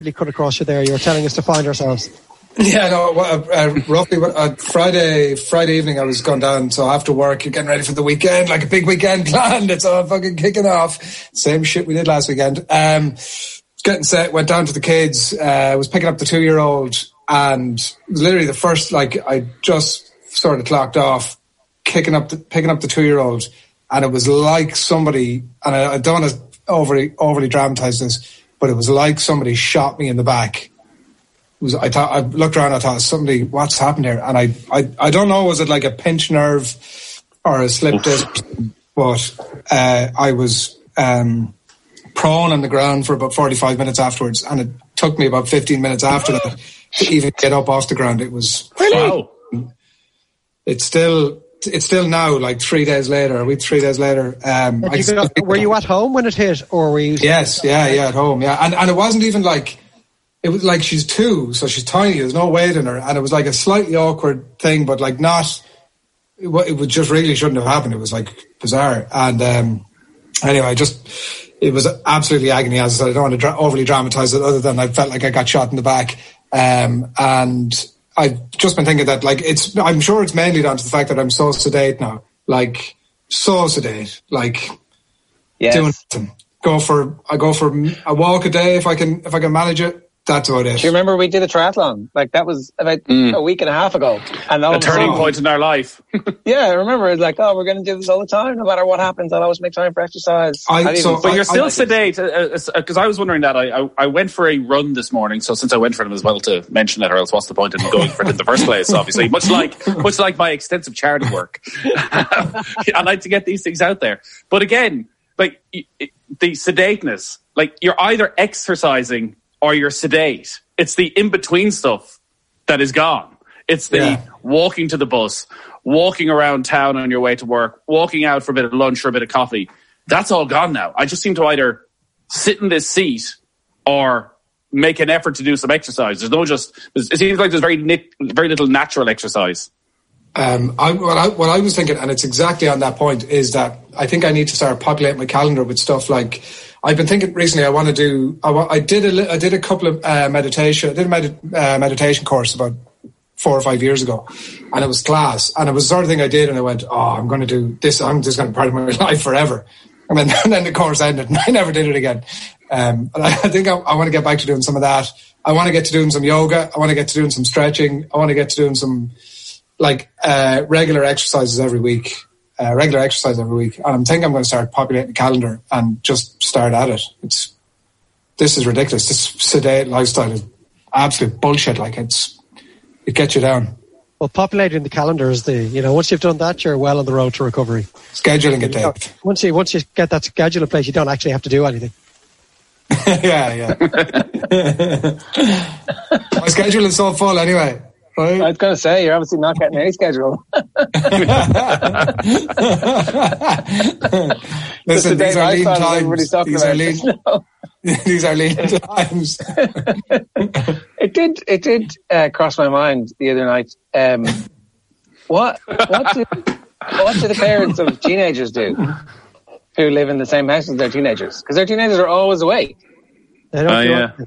cut across you there. You were telling us to find ourselves. Yeah, no, roughly Friday evening I was going down, so after work you're getting ready for the weekend, like a big weekend planned. It's all fucking kicking off. Same shit we did last weekend. Getting set, went down to the kids, was picking up the 2-year-old, and it was literally the first, I just sort of clocked off, picking up the 2-year-old, and it was like somebody, and I don't want to overly dramatise this, but it was like somebody shot me in the back. I looked around, I thought, somebody, what's happened here? And I don't know, was it like a pinched nerve or a slip disc? But I was prone on the ground for about 45 minutes afterwards, and it took me about 15 minutes after that to even get up off the ground. It was... Wow. It's still now, like 3 days later, a week, 3 days later. Were you at home when it hit, or were you... Yes, yeah, at home, yeah. And it wasn't even like... It was like she's 2, so she's tiny. There's no weight in her, and it was like a slightly awkward thing, but like not. It would just really shouldn't have happened. It was like bizarre, and anyway, it was absolutely agony. As I said, I don't want to overly dramatise it, other than I felt like I got shot in the back, and I've just been thinking that I'm sure it's mainly down to the fact that I'm so sedate now, like so sedate, like doing nothing. I go for a walk a day if I can manage it. That's about it. Do you remember we did a triathlon? Like that was about a week and a half ago. And a turning point in our life. Yeah, I remember. It's like, we're going to do this all the time. No matter what happens, I'll always make time for exercise. But you're still sedate. Because I was wondering that. I went for a run this morning. So since I went for it as well to mention it, or else what's the point in going for it in the first place, obviously. Much like my extensive charity work. I like to get these things out there. But again, like the sedateness, like you're either exercising or you're sedate. It's the in-between stuff that is gone. It's the walking to the bus, walking around town on your way to work, walking out for a bit of lunch or a bit of coffee. That's all gone now. I just seem to either sit in this seat or make an effort to do some exercise. It seems like there's very little natural exercise. What I was thinking, and it's exactly on that point, is that I think I need to start populating my calendar with stuff like... I've been thinking recently. I did a couple of meditation. I did a meditation course about 4 or 5 years ago, and it was class. And it was the sort of thing I did, and I went, I'm going to do this. I'm just going to be part of my life forever. And then the course ended, and I never did it again. And I think I want to get back to doing some of that. I want to get to doing some yoga. I want to get to doing some stretching. I want to get to doing some regular exercises every week. And I'm thinking I'm going to start populating the calendar and just start at it. This is ridiculous. This sedate lifestyle is absolute bullshit. Like it gets you down. Well, populating the calendar is once you've done that, you're well on the road to recovery. Scheduling it, Dave. Once you get that schedule in place, you don't actually have to do anything. Yeah. My schedule is so full anyway. Right. I was going to say, you're obviously not getting any schedule. Listen, these are lean times. These are lean times. It did cross my mind the other night. What do the parents of teenagers do who live in the same house as their teenagers? Because their teenagers are always away. They don't do it.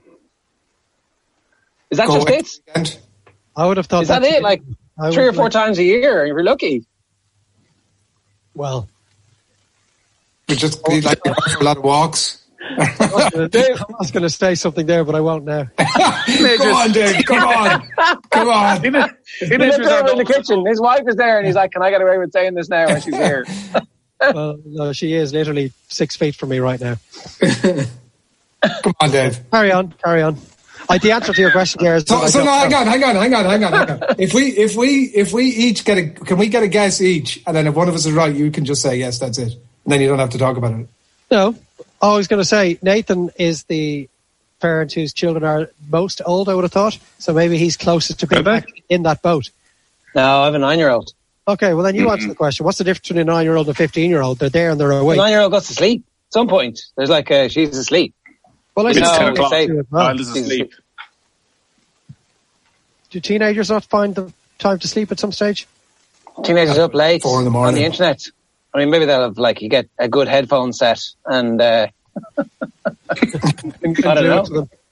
Is that just it? I would have thought. Is that it? Like 3 or 4 times a year, you're lucky. Well, you just need a lot of walks. I was going to say something there, but I won't now. Come on, Dave. Come on. He's in the kitchen. His wife is there, and he's like, "Can I get away with saying this now when she's here?" Well, no, she is literally 6 feet from me right now. Come on, Dave. Carry on. The answer to your question here is... Hang on. If we each can we get a guess each, and then if one of us is right, you can just say, yes, that's it. And then you don't have to talk about it. No. I was going to say, Nathan is the parent whose children are most old, I would have thought. So maybe he's closest to being back in that boat. No, I have a 9-year-old. Okay, well then you answer the question. What's the difference between a 9-year-old and a 15-year-old? They're there and they're awake. The 9-year-old goes to sleep at some point. There's like, she's asleep. Well, it's 10 o'clock. Child is asleep. Do teenagers not find the time to sleep at some stage? Teenagers up late 4 a.m. on the internet. I mean, maybe they'll have you get a good headphone set and I don't know.